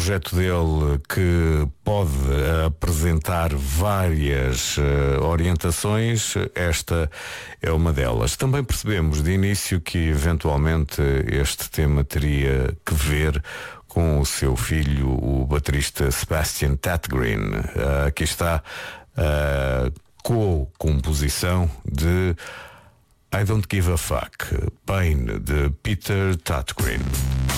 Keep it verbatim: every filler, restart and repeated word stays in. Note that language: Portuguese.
projeto dele que pode apresentar várias uh, orientações. Esta é uma delas. Também percebemos de início que eventualmente este tema teria que ver com o seu filho, o baterista Sebastian Tatgreen. Uh, aqui está a co-composição de I Don't Give a Fuck, Pain, de Peter Tatgreen.